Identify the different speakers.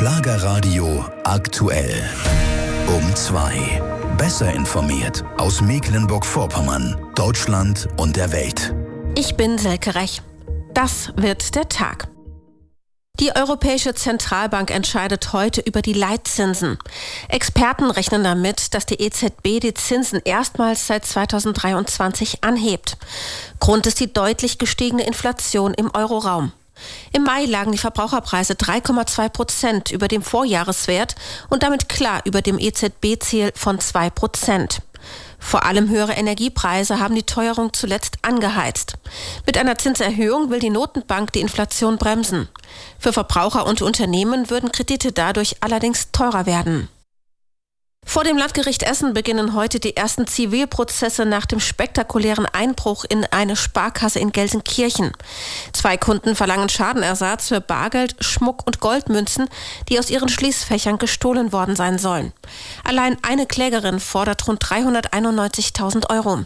Speaker 1: Schlagerradio aktuell. Um 2. Besser informiert aus Mecklenburg-Vorpommern, Deutschland und der Welt.
Speaker 2: Ich bin Selke Rech. Das wird der Tag. Die Europäische Zentralbank entscheidet heute über die Leitzinsen. Experten rechnen damit, dass die EZB die Zinsen erstmals seit 2023 anhebt. Grund ist die deutlich gestiegene Inflation im Euroraum. Im Mai lagen die Verbraucherpreise 3,2% über dem Vorjahreswert und damit klar über dem EZB-Ziel von 2%. Vor allem höhere Energiepreise haben die Teuerung zuletzt angeheizt. Mit einer Zinserhöhung will die Notenbank die Inflation bremsen. Für Verbraucher und Unternehmen würden Kredite dadurch allerdings teurer werden. Vor dem Landgericht Essen beginnen heute die ersten Zivilprozesse nach dem spektakulären Einbruch in eine Sparkasse in Gelsenkirchen. 2 Kunden verlangen Schadenersatz für Bargeld, Schmuck und Goldmünzen, die aus ihren Schließfächern gestohlen worden sein sollen. Allein eine Klägerin fordert rund 391.000 Euro.